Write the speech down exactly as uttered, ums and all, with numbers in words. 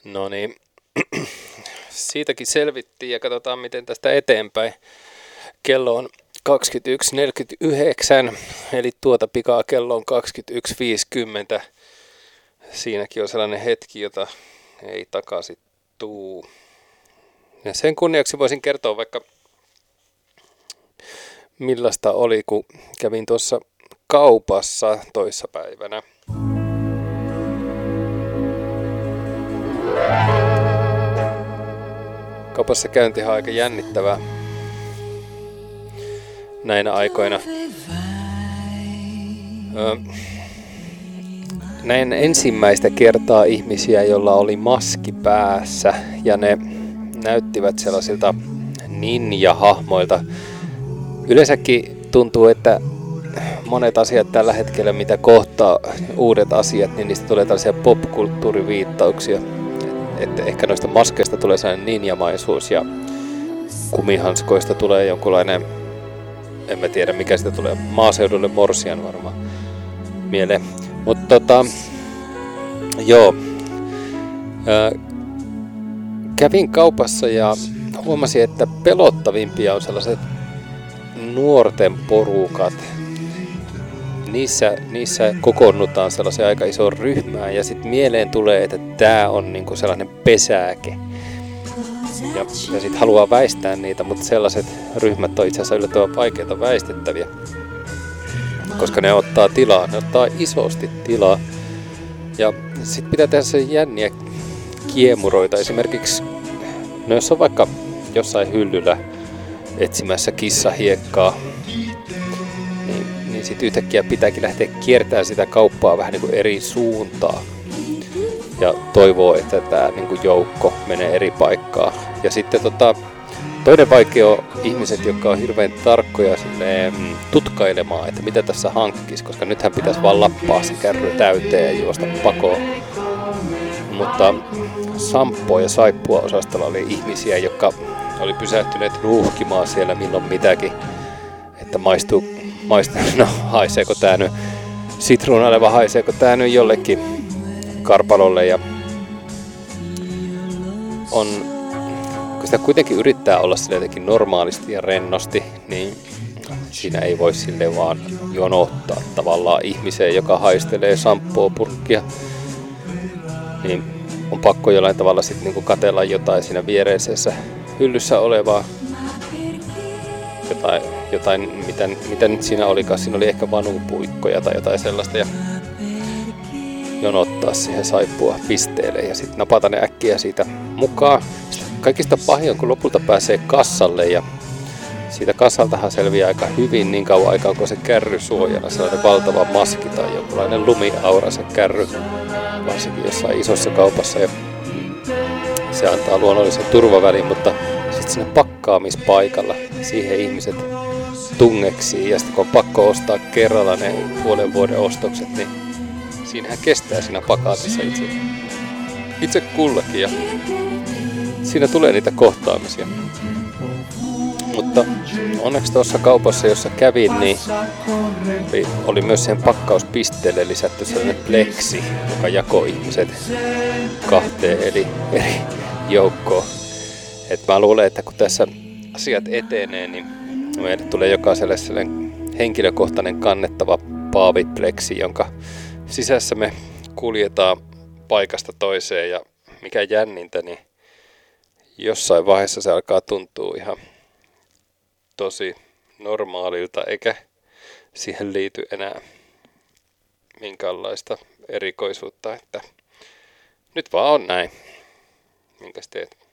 No niin, siitäkin selvittiin ja katsotaan miten tästä eteenpäin. Kello on kaksikymmentäyksi neljäkymmentäyhdeksän, eli tuota pikaa kello on kaksikymmentäyksi viisikymmentä. Siinäkin on sellainen hetki, jota ei takaisin tuu. Ja sen kunniaksi voisin kertoa vaikka millaista oli, kun kävin tuossa kaupassa toissapäivänä. Kaupassa käyntihan on aika jännittävää näinä aikoina. Öö, näin ensimmäistä kertaa ihmisiä, joilla oli maski päässä, ja ne näyttivät sellaisilta ninja-hahmoilta. Yleensäkin tuntuu, että monet asiat tällä hetkellä, mitä kohtaa, uudet asiat, niin niistä tulee tällaisia popkulttuuriviittauksia. Että ehkä noista maskeista tulee sellainen ninjamaisuus ja kumihanskoista tulee jonkunlainen, en mä tiedä mikä sitä tulee, maaseudulle morsian varmaan mieleen. Mutta tota, joo, Ö, kävin kaupassa ja huomasin, että pelottavimpia on sellaiset nuorten porukat. Niissä, niissä kokoonnutaan sellaisen aika isoon ryhmään ja sitten mieleen tulee, että tämä on niinku sellainen pesääke. Ja, ja sitten haluaa väistää niitä, mutta sellaiset ryhmät on itse asiassa yllättävän vaikeita väistettäviä. Koska ne ottaa tilaa, ne ottaa isosti tilaa. Ja sitten pitää tehdä se jänniä kiemuroita. Esimerkiksi, no jos on vaikka jossain hyllyllä etsimässä kissahiekkaa, niin, niin sitten yhtäkkiä pitääkin lähteä kiertämään sitä kauppaa vähän niin kuin eri suuntaan. Ja toivoo, että tämä niin kuin joukko menee eri paikkaan. Ja sitten tota, toinen vaikea on ihmiset, jotka on hirveän tarkkoja silleen, mm, tutkailemaan, että mitä tässä hankkisi, koska nythän pitäisi vaan lappaa se kärry täyteen ja juosta pakoon. Mutta sampoa ja saippua osastolla oli ihmisiä, jotka oli pysähtyneet nuuhkimaan siellä milloin mitäkin, että maistuu, maistuu no haiseeko tää nyt sitruunalle vai haiseeko tää nyt jollekin karpalolle, ja on, kun sitä kuitenkin yrittää olla sille jotenkin normaalisti ja rennosti, niin siinä ei voi sille vaan jonottaa tavallaan ihmiseen, joka haistelee samppoo-purkkia, niin on pakko jollain tavalla sitten niinku katsella jotain siinä viereisessä hyllyssä olevaa, jotain, jotain mitä, mitä nyt siinä olikaan, siinä oli ehkä vanupuikkoja tai jotain sellaista, ja jonottaa siihen saippua pisteelle ja sitten napata ne äkkiä siitä mukaan. Sitten kaikista pahin on, kun lopulta pääsee kassalle, ja siitä kassaltahan selviää aika hyvin niin kauan aikaa, kun se kärry suojana, sellainen valtava maski tai jonkunlainen lumiaura se kärry, varsinkin jossain isossa kaupassa, ja se antaa luonnollisen turvavälin, mutta sitten siinä pakkaamispaikalla siihen ihmiset tungeksii, ja sitten kun on pakko ostaa kerralla ne puolen vuoden ostokset, niin siinähän kestää siinä pakatissa itse, itse kullakin, ja siinä tulee niitä kohtaamisia. Mutta onneksi tuossa kaupassa, jossa kävin, niin oli, oli myös siihen pakkauspisteelle lisätty sellainen pleksi, joka jakoi ihmiset kahteen eli eri joukkoon. Et mä luulen, että kun tässä asiat etenee, niin meille tulee jokaiselle sellainen henkilökohtainen kannettava paavipleksi, jonka sisässä me kuljetaan paikasta toiseen, ja mikä jännintä, niin jossain vaiheessa se alkaa tuntua ihan tosi normaalilta, eikä siihen liity enää minkäänlaista erikoisuutta, että nyt vaan on näin. Minkäs teet?